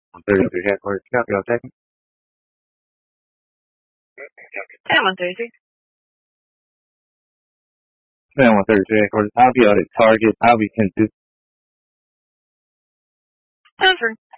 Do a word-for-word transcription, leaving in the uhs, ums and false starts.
one thirty-three headquarters. Copy, I'll take it. At one thirty-three. Man, one thirty-three headquarters. I'll be out at Target. I'll be ten two. Over.